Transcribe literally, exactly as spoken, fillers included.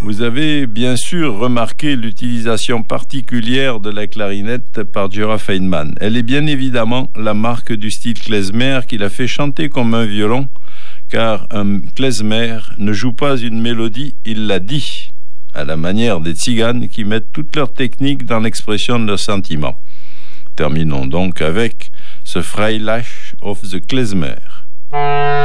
Vous avez bien sûr remarqué l'utilisation particulière de la clarinette par Djura Feynman. Elle est bien évidemment la marque du style klezmer qui l'a fait chanter comme un violon, car un klezmer ne joue pas une mélodie, il la dit, à la manière des tziganes qui mettent toute leur technique dans l'expression de leurs sentiments. Terminons donc avec ce Freilash of the Klezmer.